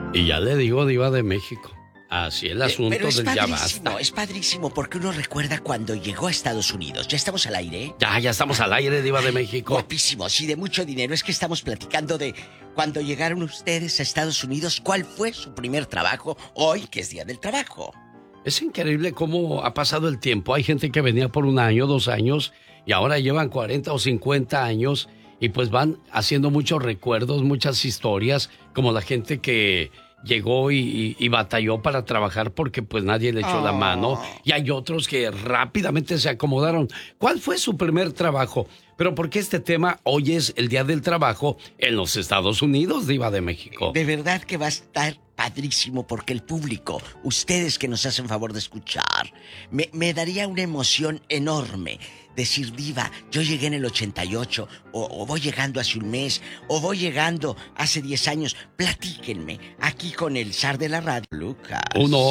Y ya le digo, Diva de México. Así el asunto del ya basta. Es padrísimo porque uno recuerda cuando llegó a Estados Unidos. ¿Ya estamos al aire? Ya estamos al aire, Diva de México. Guapísimo, sí, de mucho dinero. Es que estamos platicando de cuando llegaron ustedes a Estados Unidos. ¿Cuál fue su primer trabajo hoy, que es Día del Trabajo? Es increíble cómo ha pasado el tiempo. Hay gente que venía por 1 año, 2 años, y ahora llevan 40 o 50 años, y pues van haciendo muchos recuerdos, muchas historias, como la gente que llegó y batalló para trabajar porque pues nadie le echó la mano, y hay otros que rápidamente se acomodaron. ¿Cuál fue su primer trabajo? Pero ¿por qué este tema hoy es el Día del Trabajo en los Estados Unidos, Diva de México? De verdad que va a estar padrísimo porque el público, ustedes que nos hacen favor de escuchar, me daría una emoción enorme decir, Diva, yo llegué en el 88, o voy llegando hace un mes, o voy llegando hace 10 años. Platíquenme, aquí con el zar de la radio, Lucas.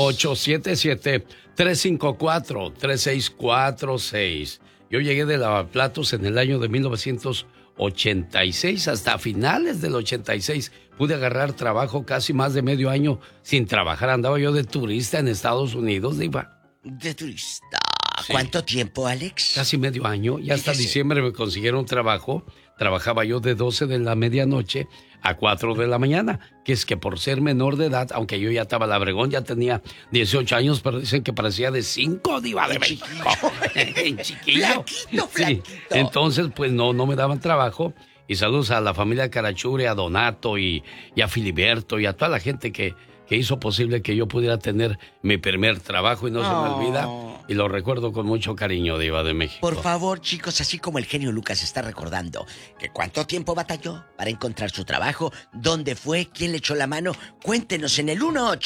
1877-354-3646. Yo llegué de Lavaplatos en el año de 1986, hasta finales del 86 pude agarrar trabajo, casi más de medio año sin trabajar. Andaba yo de turista en Estados Unidos, Diva. De turista. Sí. ¿Cuánto tiempo, Alex? Casi medio año, y hasta diciembre me consiguieron trabajo. Trabajaba yo de 12 de la medianoche a 4 de la mañana, que es que por ser menor de edad, aunque yo ya estaba labregón, ya tenía 18 años, pero dicen que parecía de 5, Diva de México. Chiquillo. Flaquito. Sí. Entonces, pues no me daban trabajo. Y saludos a la familia Carachure, a Donato y a Filiberto y a toda la gente que hizo posible que yo pudiera tener mi primer trabajo, y no se me olvida, y lo recuerdo con mucho cariño, Diva de México. Por favor, chicos, así como el genio Lucas está recordando que cuánto tiempo batalló para encontrar su trabajo, dónde fue, quién le echó la mano, cuéntenos en el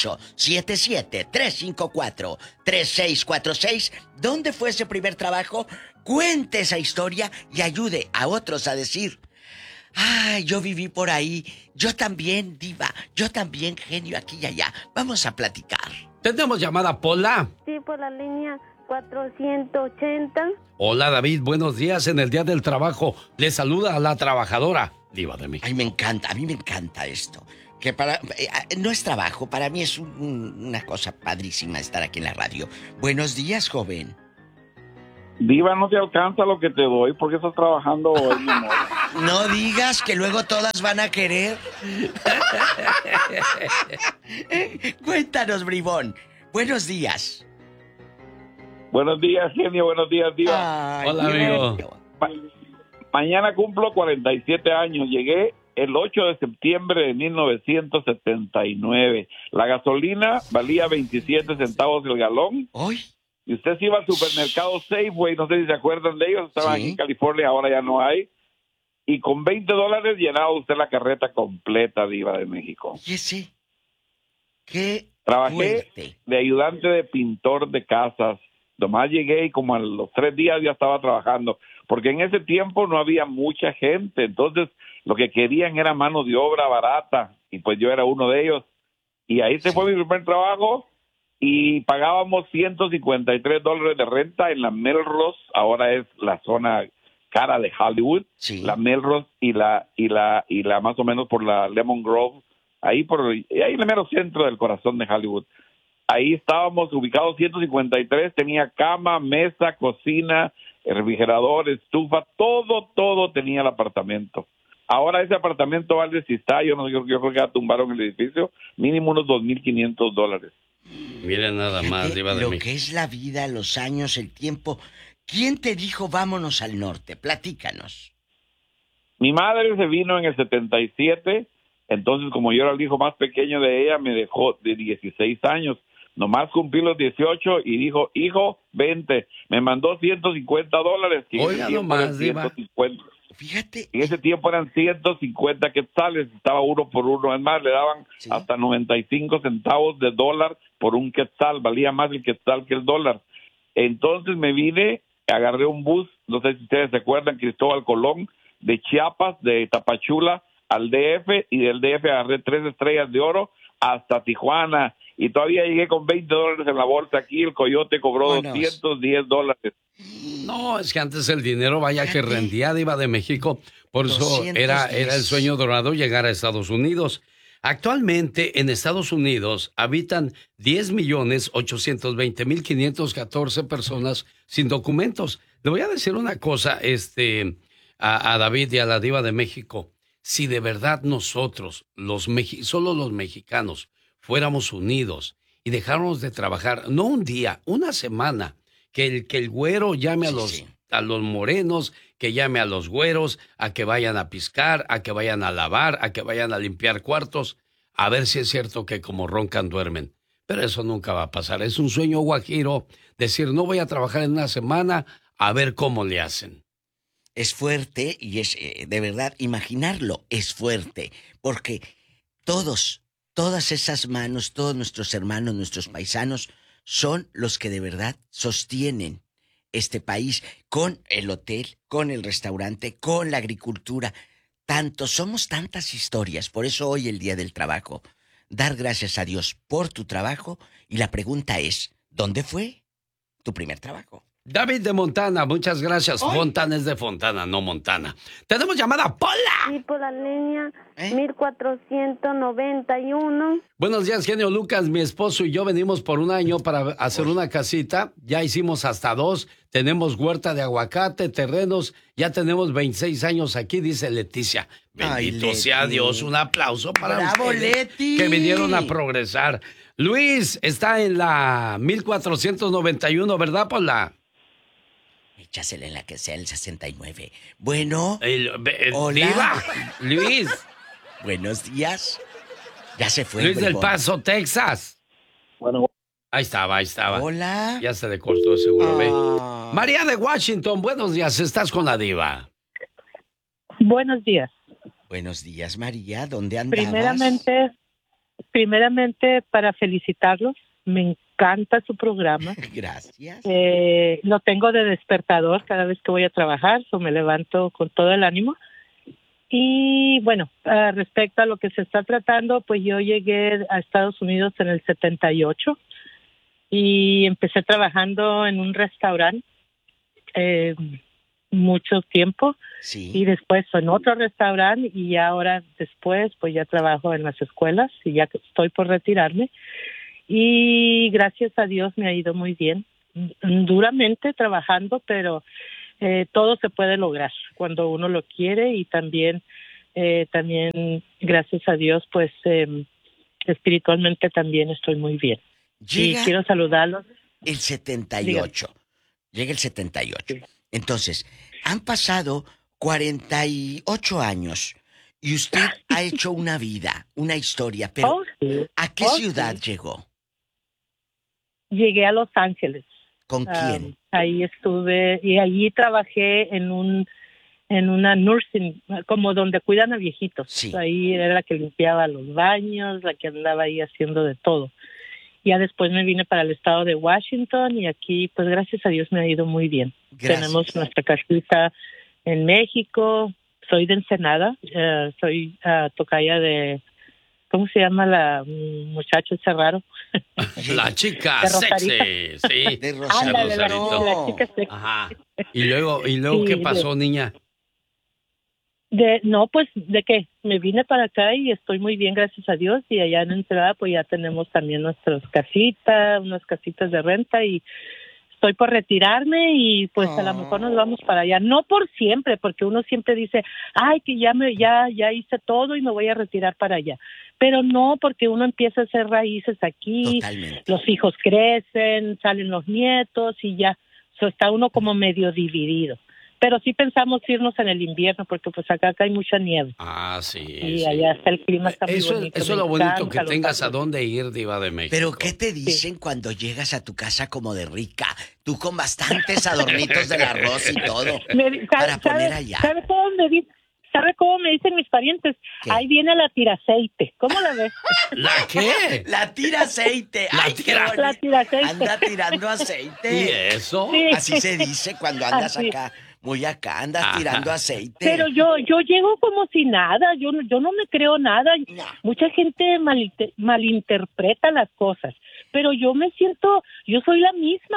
1877-354-3646 dónde fue ese primer trabajo, cuente esa historia y ayude a otros a decir, ay, yo viví por ahí, yo también, Diva, yo también, genio, aquí y allá. Vamos a platicar. ¿Tenemos llamada, Pola? Sí, por la línea 480. Hola, David, buenos días en el Día del Trabajo. Le saluda a la trabajadora, Diva de México. Ay, me encanta, a mí me encanta esto. Que no es trabajo, para mí es una cosa padrísima estar aquí en la radio. Buenos días, joven. Diva, no te alcanza lo que te doy porque estás trabajando hoy, mi amor. No digas que luego todas van a querer. Cuéntanos, bribón. Buenos días. Buenos días, genio. Buenos días, Diva. Ay, hola, amigo. Mañana cumplo 47 años. Llegué el 8 de septiembre de 1979. La gasolina valía 27 centavos el galón. ¿Hoy? Y usted se iba al supermercado Safeway, no sé si se acuerdan de ellos, estaban aquí en California, ahora ya no hay. Y con $20 llenaba usted la carreta completa, Diva de México. ¿Y ese? ¿Qué? Trabajé fuerte. de ayudante de pintor de casas. Nomás llegué y como a los 3 días ya estaba trabajando. Porque en ese tiempo no había mucha gente. Entonces lo que querían era mano de obra barata. Y pues yo era uno de ellos. Y ahí se fue mi primer trabajo. Y pagábamos $153 de renta en la Melrose. Ahora es la zona cara de Hollywood. Sí. La Melrose y la más o menos por la Lemon Grove. Ahí en el mero centro del corazón de Hollywood. Ahí estábamos ubicados 153, tenía cama, mesa, cocina, refrigerador, estufa, todo tenía el apartamento. Ahora ese apartamento vale, si está, yo creo que ya tumbaron el edificio, mínimo unos $2,500. Miren nada más, Diva de Lo México. que es la vida, los años, el tiempo. ¿Quién te dijo vámonos al norte? Platícanos. Mi madre se vino en el 77, entonces como yo era el hijo más pequeño de ella, me dejó de 16 años. Nomás cumplí los 18 y dijo, hijo, vente. Me mandó $150. Oiga nomás, Diva. Fíjate. En ese tiempo eran 150 quetzales, estaba uno por uno. Es más, le daban hasta 95 centavos de dólar por un quetzal. Valía más el quetzal que el dólar. Entonces me vine, agarré un bus, no sé si ustedes se acuerdan, Cristóbal Colón, de Chiapas, de Tapachula al DF, y del DF agarré 3 estrellas de oro hasta Tijuana. Y todavía llegué con $20 en la bolsa. Aquí el coyote cobró $210. No, es que antes el dinero, vaya que rendía, Diva de México. Por eso era el sueño dorado llegar a Estados Unidos. Actualmente en Estados Unidos habitan 10.820.514 personas sin documentos. Le voy a decir una cosa, a David y a la Diva de México. Si de verdad nosotros, solo los mexicanos, fuéramos unidos y dejáramos de trabajar, no un día, una semana, que el güero llame a los morenos, que llame a los güeros, a que vayan a piscar, a que vayan a lavar, a que vayan a limpiar cuartos, a ver si es cierto que como roncan duermen. Pero eso nunca va a pasar. Es un sueño guajiro decir, no voy a trabajar en una semana, a ver cómo le hacen. Es fuerte y es, de verdad, imaginarlo es fuerte, porque todas esas manos, todos nuestros hermanos, nuestros paisanos, son los que de verdad sostienen este país con el hotel, con el restaurante, con la agricultura. Somos tantas historias, por eso hoy el Día del Trabajo. Dar gracias a Dios por tu trabajo y la pregunta es, ¿dónde fue tu primer trabajo? David de Montana, muchas gracias. ¡Ay! Fontana es de Fontana, no Montana. ¡Tenemos llamada, Pola! Sí, por la línea 1491. Buenos días, genio Lucas. Mi esposo y yo venimos por un año para hacer una casita. Ya hicimos hasta 2. Tenemos huerta de aguacate, terrenos. Ya tenemos 26 años aquí, dice Leticia. Bendito sea Dios. Un aplauso para ¡Bravo, ustedes, Leti! Que vinieron a progresar. Luis está en la 1491, ¿verdad, Pola? Échasela en la que sea el 69. Bueno. Hola. Diva, Luis. Buenos días. Ya se fue. Luis del Paso, Texas. Bueno. Ahí estaba. Hola. Ya se le cortó seguro, ¿ve? María de Washington, buenos días. Estás con la Diva. Buenos días. Buenos días, María. ¿Dónde andabas? Primeramente para felicitarlos. Me encanta su programa. Gracias. Lo tengo de despertador cada vez que voy a trabajar, me levanto con todo el ánimo. Y bueno, respecto a lo que se está tratando, pues yo llegué a Estados Unidos en el 78 y empecé trabajando en un restaurante mucho tiempo. Sí. Y después en otro restaurante y ahora después pues ya trabajo en las escuelas y ya estoy por retirarme. Y gracias a Dios me ha ido muy bien, duramente trabajando, pero todo se puede lograr cuando uno lo quiere y también gracias a Dios, pues espiritualmente también estoy muy bien. Y quiero saludarlos. El 78. Dígame. Llega el 78. Sí. Entonces, han pasado 48 años y usted ha hecho una vida, una historia, pero ¿a qué ciudad llegó? Llegué a Los Ángeles. ¿Con quién? Ahí estuve y allí trabajé en una nursing, como donde cuidan a viejitos. Sí. Ahí era la que limpiaba los baños, la que andaba ahí haciendo de todo. Ya después me vine para el estado de Washington y aquí, pues gracias a Dios me ha ido muy bien. Gracias. Tenemos nuestra casita en México. Soy de Ensenada, soy tocaya de... ¿Cómo se llama la muchacho ese raro? La chica sexy, sí. De Rosarito. Ándale, la chica sexy. Ajá. ¿Y luego sí, qué pasó, niña? No, pues, ¿de qué? Me vine para acá y estoy muy bien, gracias a Dios. Y allá en Ensenada, pues ya tenemos también nuestras casitas, unas casitas de renta y estoy por retirarme y pues a lo mejor nos vamos para allá. No por siempre, porque uno siempre dice, ay, que ya hice todo y me voy a retirar para allá. Pero no, porque uno empieza a hacer raíces aquí. Totalmente. Los hijos crecen, salen los nietos y ya. Está uno como medio dividido. Pero sí pensamos irnos en el invierno, porque pues acá hay mucha nieve. Ah, sí. Y allá está el clima, está muy bonito. Eso es lo bonito, que tengas a dónde ir, Diva de México. Pero ¿qué te dicen cuando llegas a tu casa como de rica? Tú con bastantes adornitos del arroz y todo, para poner allá. ¿Sabe cómo me dicen mis parientes? ¿Qué? Ahí viene la tiraceite. ¿Cómo la ves? ¿La qué? La tiraceite. La tiraceite. Anda tirando aceite. ¿Y eso? Sí. Así se dice cuando andas acá. Muy acá, andas tirando aceite. Pero yo llego como si nada, yo no me creo nada. No. Mucha gente malinterpreta las cosas, pero yo soy la misma.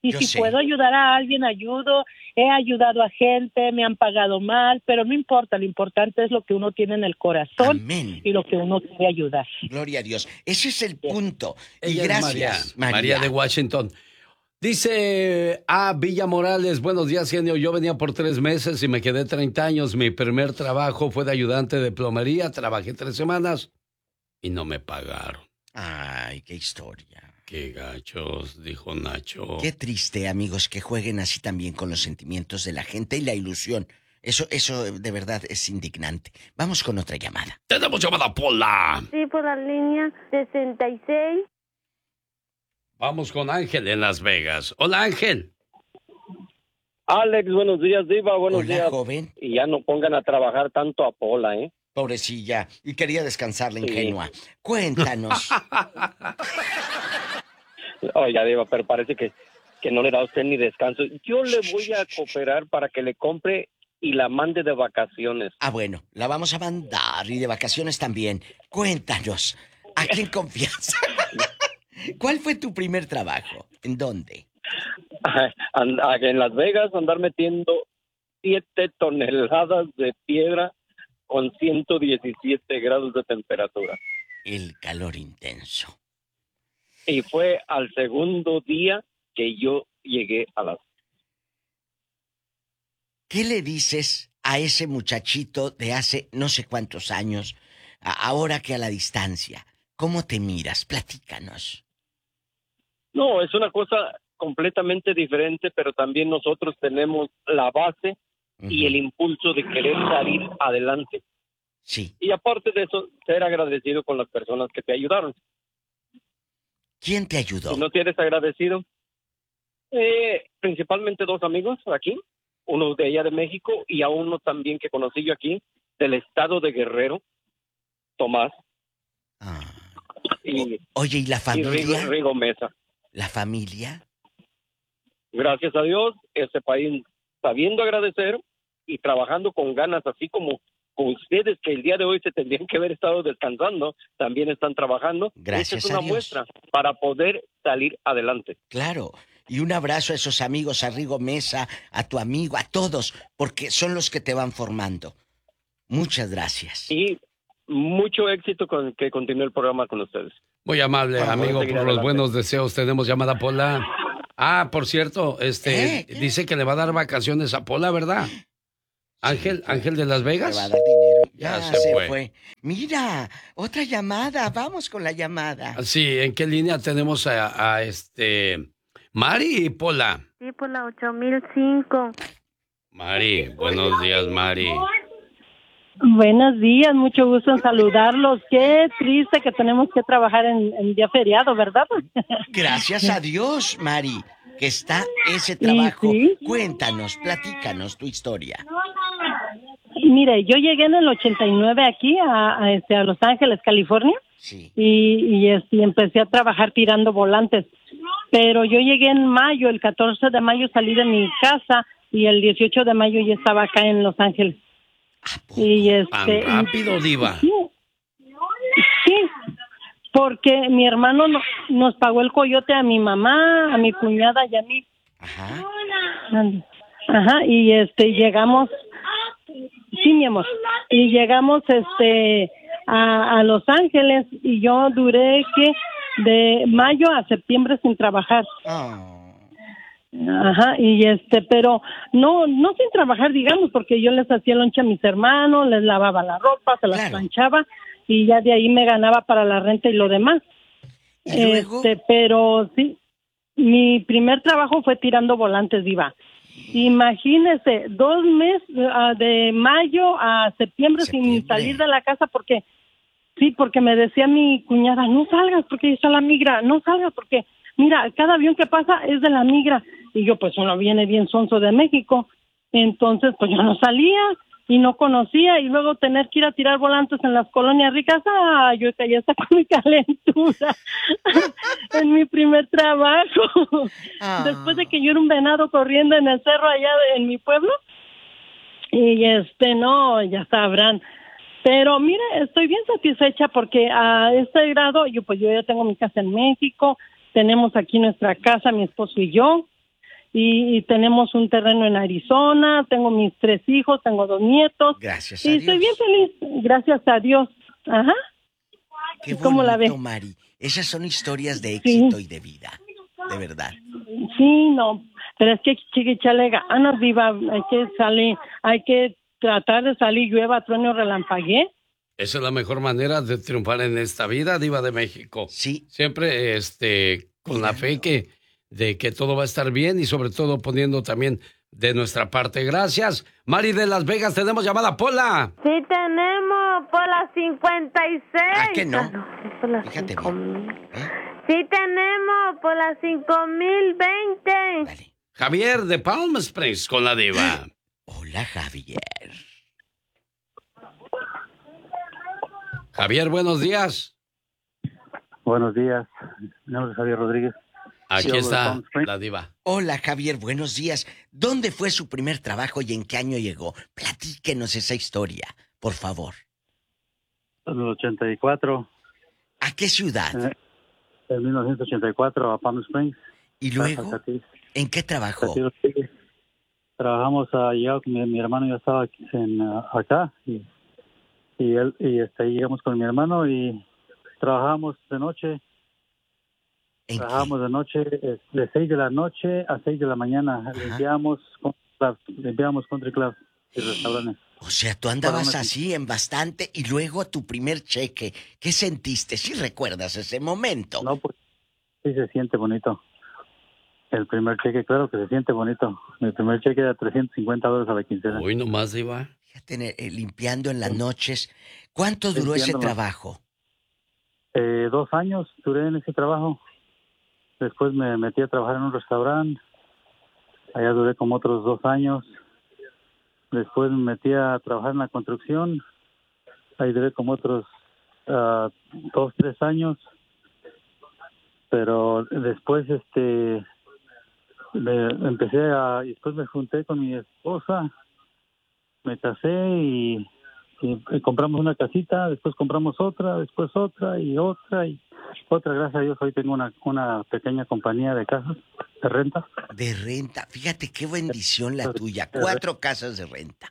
Y Yo si sé. puedo ayudar a alguien, ayudo. He ayudado a gente, me han pagado mal, pero no importa. Lo importante es lo que uno tiene en el corazón. Amén. Y lo que uno quiere ayudar. Gloria a Dios. Ese es el punto. Y Ella es gracias, María de Washington. Dice a Villa Morales, buenos días, genio. Yo venía por 3 meses y me quedé 30 años. Mi primer trabajo fue de ayudante de plomería. Trabajé 3 semanas y no me pagaron. Ay, qué historia. Qué gachos, dijo Nacho. Qué triste, amigos, que jueguen así también con los sentimientos de la gente y la ilusión. Eso de verdad es indignante. Vamos con otra llamada. Tenemos llamada, Pola. Sí, por la línea 66. Vamos con Ángel en Las Vegas. Hola, Ángel. Alex, buenos días, Diva, buenos Hola, días. joven. Y ya no pongan a trabajar tanto a Pola, ¿eh? Pobrecilla. Y quería descansar la ingenua. Cuéntanos. Oiga, Diva, pero parece que no le da a usted ni descanso. Yo le voy a cooperar para que le compre y la mande de vacaciones. Ah, bueno, la vamos a mandar y de vacaciones también. Cuéntanos. ¿A quién confianza? ¿Cuál fue tu primer trabajo? ¿En dónde? En Las Vegas, andar metiendo 7 toneladas de piedra con 117 grados de temperatura. El calor intenso. Y fue al segundo día que yo llegué a las... ¿Qué le dices a ese muchachito de hace no sé cuántos años, ahora que a la distancia? ¿Cómo te miras? Platícanos. No, es una cosa completamente diferente, pero también nosotros tenemos la base y el impulso de querer salir adelante. Sí. Y aparte de eso, ser agradecido con las personas que te ayudaron. ¿Quién te ayudó? Si no tienes agradecido, principalmente 2 amigos aquí, uno de allá de México y a uno también que conocí yo aquí, del estado de Guerrero, Tomás. Ah. Oye, ¿y la familia? Y Rigo Mesa. ¿La familia? Gracias a Dios, este país sabiendo agradecer y trabajando con ganas, así como ustedes que el día de hoy se tendrían que haber estado descansando, también están trabajando. Gracias Esta es una a Dios. muestra para poder salir adelante. Claro. Y un abrazo a esos amigos, a Rigo Mesa, a tu amigo, a todos, porque son los que te van formando. Muchas gracias. Y mucho éxito con que continúe el programa con ustedes. Muy amable, amigo, por los buenos deseos. Tenemos llamada, Pola. Ah, por cierto, dice que le va a dar vacaciones a Pola, ¿verdad? Ángel, Sí, Ángel de Las Vegas. Le va a dar dinero. Ya se fue. fue. Mira, otra llamada. Vamos con la llamada. Sí, ¿en qué línea tenemos a Mari y Pola? Sí, por la 8005. Mari, buenos días, Mari. Buenos días, mucho gusto en saludarlos. Qué triste que tenemos que trabajar en día feriado, ¿verdad? Gracias a Dios, Mari, que está ese trabajo. Sí. Cuéntanos, platícanos tu historia. Mire, yo llegué en el 89 aquí a Los Ángeles, California. Sí. Y empecé a trabajar tirando volantes. Pero yo llegué en mayo, el 14 de mayo salí de mi casa y el 18 de mayo ya estaba acá en Los Ángeles. Y ¿Tan rápido, diva? Sí, porque mi hermano nos pagó el coyote a mi mamá, a mi cuñada y a mí. Ajá. Y llegamos, sí, mi amor, y llegamos a Los Ángeles y yo duré de mayo a septiembre sin trabajar. Pero no sin trabajar, digamos, porque yo les hacía lonche a mis hermanos, les lavaba la ropa, se las planchaba y ya de ahí me ganaba para la renta y lo demás. ¿Y luego? Pero sí, mi primer trabajo fue tirando volantes, diva. Imagínese, 2 meses, de mayo a septiembre sin salir de la casa porque me decía mi cuñada, no salgas porque ahí está la migra, no salgas porque mira, cada avión que pasa es de la migra. Y yo, pues, uno viene bien sonso de México. Entonces, pues, yo no salía y no conocía. Y luego tener que ir a tirar volantes en las colonias ricas. Yo ya está con mi calentura. En mi primer trabajo. Después de que yo era un venado corriendo en el cerro allá en mi pueblo. Y no, ya sabrán. Pero mire, estoy bien satisfecha porque a este grado, yo ya tengo mi casa en México. Tenemos aquí nuestra casa, mi esposo y yo. y tenemos un terreno en Arizona, tengo mis 3 hijos, tengo 2 nietos. Gracias a y Dios. estoy bien feliz, gracias a Dios. Ajá. Qué ¿Cómo la ve? bonito, Mari. Esas son historias de éxito y de vida, de verdad. Sí, no, pero es que hay que echarle ganas, Diva, hay que tratar de salir, llueva, trueno, relampaguee. Esa es la mejor manera de triunfar en esta vida, Diva de México. Sí. Siempre con la fe de que todo va a estar bien y sobre todo poniendo también de nuestra parte. Gracias. Mari de Las Vegas, tenemos llamada, Pola. Sí tenemos, Pola 56. ¿A qué no? Pola Fíjate 5000. bien. Sí tenemos, Pola 5020. Dale. Javier de Palm Springs con la Diva. Hola, Javier. Javier, buenos días. Buenos días. Mi nombre es Javier Rodríguez. Aquí Sí, está la Diva. Hola, Javier, buenos días. ¿Dónde fue su primer trabajo y en qué año llegó? Platíquenos esa historia, por favor. En el 84. ¿A qué ciudad? En 1984 a Palm Springs. ¿Y luego? ¿En qué trabajó? Trabajamos allá, mi hermano ya estaba acá y llegamos con mi hermano y trabajamos de noche. Trabajamos de noche, de 6 de la noche a 6 de la mañana. Limpiamos country clubs y restaurantes. O sea, tú andabas así en bastante y luego tu primer cheque. ¿Qué sentiste? ¿Sí recuerdas ese momento? No, pues sí se siente bonito. El primer cheque, claro que se siente bonito. Mi primer cheque era $350 a la quincena. Uy, nomás, Diva. Fíjate, limpiando en las noches. ¿Cuánto duró ese trabajo? 2 años duré en ese trabajo. Después me metí a trabajar en un restaurante. Allá duré como otros 2 años. Después me metí a trabajar en la construcción. Ahí duré como otros 2, 3 años. Pero después después me junté con mi esposa. Me casé y compramos una casita, después compramos otra, después otra y otra y otra. Gracias a Dios hoy tengo una pequeña compañía de casas de renta. De renta. Fíjate qué bendición la tuya. 4 casas de renta.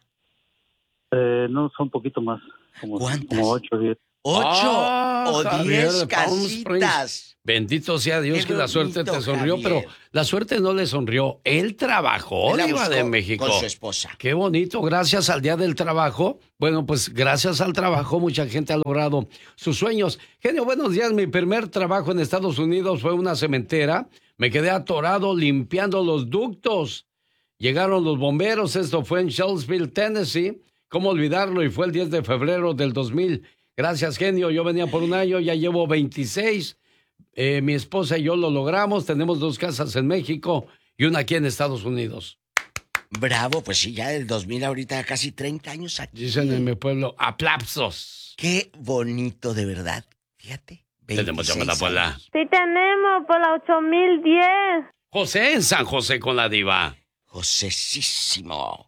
No, son un poquito más. ¿Cuántas? Como 8 o 10. 8 o 10 casitas. Bendito sea Dios que la suerte te sonrió, Javier. pero la suerte no le sonrió. Él trabajó, Diva de México. Con su esposa. Qué bonito, gracias al Día del Trabajo. Bueno, pues gracias al trabajo mucha gente ha logrado sus sueños. Genio, buenos días. Mi primer trabajo en Estados Unidos fue una cementera. Me quedé atorado limpiando los ductos. Llegaron los bomberos, esto fue en Shelbyville, Tennessee. ¿Cómo olvidarlo? Y fue el 10 de febrero del 2000. Gracias, genio. Yo venía por un año, ya llevo 26. Mi esposa y yo lo logramos. Tenemos 2 casas en México y una aquí en Estados Unidos. Bravo, pues sí, ya del 2000 ahorita casi 30 años aquí. Dicen en mi pueblo, aplausos. Qué bonito, de verdad. Fíjate. Tenemos llamada, Pola. Sí tenemos, Pola 8010. José en San José con la Diva. Josésísimo.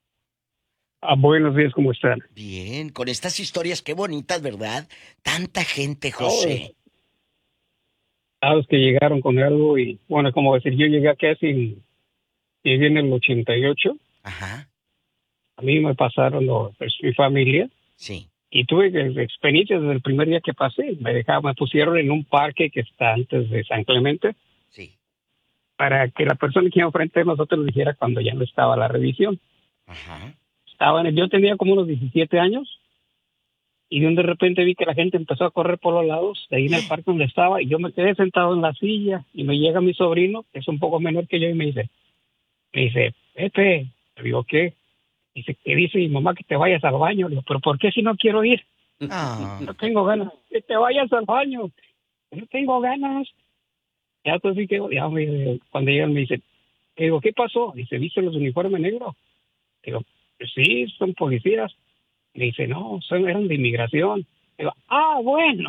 Buenos días, ¿cómo están? Bien, con estas historias, qué bonitas, ¿verdad? Tanta gente, José. Los que llegaron con algo y, bueno, como decir, yo llegué acá llegué en el 88. Ajá. A mí me pasaron mi familia. Sí. Y tuve experiencias desde el primer día que pasé. Me pusieron en un parque que está antes de San Clemente. Sí. Para que la persona que iba enfrente de nosotros nos dijera cuando ya no estaba la revisión. Ajá. Yo tenía como unos 17 años y de repente vi que la gente empezó a correr por los lados de ahí en el parque donde estaba y yo me quedé sentado en la silla y me llega mi sobrino, que es un poco menor que yo, y me dice, Pepe, le digo, ¿qué? Dice, que dice mi mamá que te vayas al baño. Le digo, ¿pero por qué si no quiero ir? No tengo ganas. Que te vayas al baño. No tengo ganas. Ya pues sí que cuando llegan me dice, digo, ¿qué pasó? Dice, ¿viste los uniformes negros? Digo, sí, son policías. Me dice, no, eran de inmigración. Digo, bueno.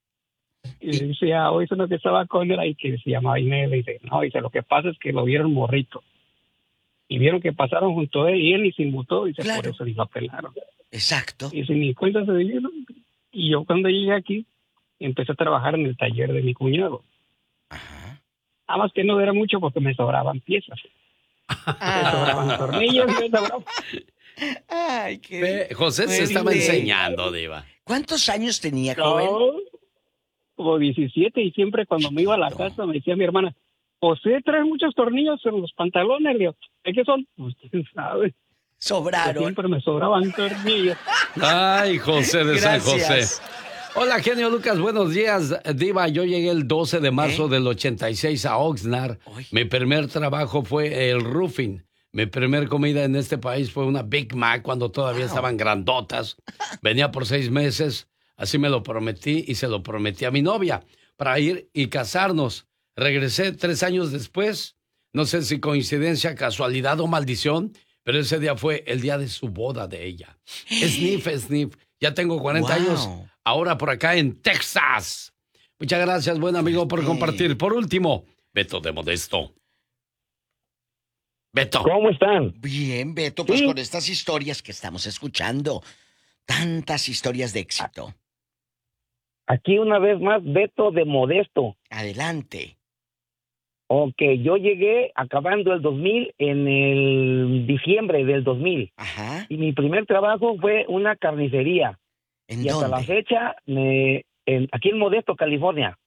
Y dice, hoy son los que estaba con él ahí, que se llamaba Inés. Dice, no, dice, lo que pasa es que lo vieron morrito. Y vieron que pasaron junto a él y él ni se inmutó. Dice, claro. Por eso ni lo apelaron. Exacto. Y dice, ni cuenta se dio. Y yo cuando llegué aquí, empecé a trabajar en el taller de mi cuñado. Ajá. Nada más que no era mucho porque me sobraban piezas. Me sobraban tornillos, me sobraban... Ay, qué... José se estaba enseñando, Diva. ¿Cuántos años tenía, joven? Como 17, y siempre cuando me iba a la casa me decía mi hermana, José, traes muchos tornillos en los pantalones, Leo. ¿De qué son? Usted sabe. Sobraron. Siempre me sobraban tornillos. Ay, José de San José. Gracias. Hola, genio Lucas, buenos días. Diva, yo llegué el 12 de marzo del 86 a Oxnard. Mi primer trabajo fue el roofing. Mi primer comida en este país fue una Big Mac cuando todavía estaban grandotas. Venía por 6 meses, así me lo prometí y se lo prometí a mi novia para ir y casarnos. Regresé 3 años después, no sé si coincidencia, casualidad o maldición, pero ese día fue el día de su boda de ella. Sniff, ya tengo 40 años, ahora por acá en Texas. Muchas gracias, buen amigo, por compartir. Por último, Beto de Modesto. Beto. ¿Cómo están? Bien, Beto, pues con estas historias que estamos escuchando. Tantas historias de éxito. Aquí una vez más, Beto de Modesto. Adelante. Ok, yo llegué acabando el 2000, en el diciembre del 2000. Ajá. Y mi primer trabajo fue una carnicería. ¿En y dónde? hasta la fecha, aquí en Modesto, California.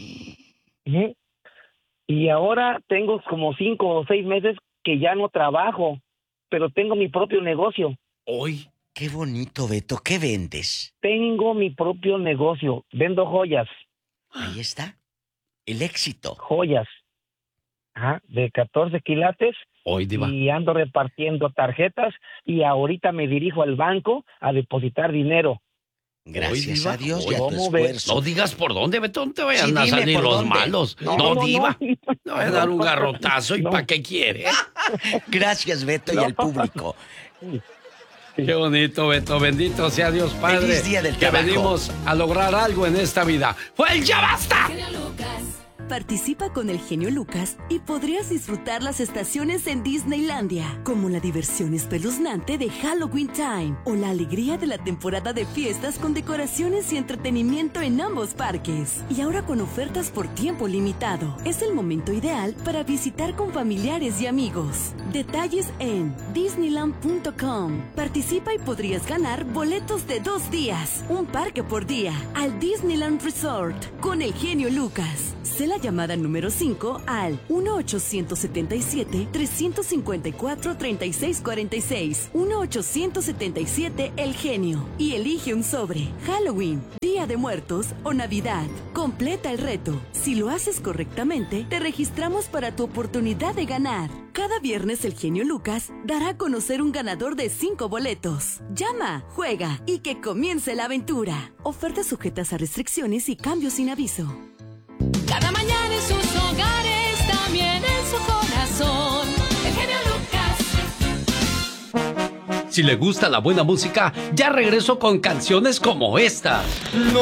Y ahora tengo como 5 o 6 meses que ya no trabajo, pero tengo mi propio negocio. Hoy, qué bonito, Beto. ¿Qué vendes? Tengo mi propio negocio. Vendo joyas. Ahí está. El éxito. Joyas. De 14 quilates. Hoy, Diva. Y ando repartiendo tarjetas y ahorita me dirijo al banco a depositar dinero. Gracias a Dios y a tu ¿Cómo esfuerzo. No digas por dónde, Beto, no te vayan a dime salir por los dónde. malos. No, Diva. No voy a dar un garrotazo. ¿Y para qué quiere? Gracias, Beto, y al público. Qué bonito, Beto. Bendito sea Dios Padre. Feliz día del que trabajo. venimos a lograr algo en esta vida. ¡Fue el Ya Basta! Participa con el genio Lucas y podrías disfrutar las estaciones en Disneylandia, como la diversión espeluznante de Halloween Time o la alegría de la temporada de fiestas con decoraciones y entretenimiento en ambos parques. Y ahora con ofertas por tiempo limitado. Es el momento ideal para visitar con familiares y amigos. Detalles en Disneyland.com. Participa y podrías ganar boletos de 2 días, un parque por día, al Disneyland Resort con el genio Lucas. Sé la llamada número 5 al 1-877-354-3646. 1-877 El Genio. Y elige un sobre. Halloween, Día de Muertos o Navidad. Completa el reto. Si lo haces correctamente, te registramos para tu oportunidad de ganar. Cada viernes el genio Lucas dará a conocer un ganador de 5 boletos. Llama, juega y que comience la aventura. Ofertas sujetas a restricciones y cambios sin aviso. Cada mañana en sus hogares, también en su corazón, el genio Lucas. Si le gusta la buena música, ya regreso con canciones como esta.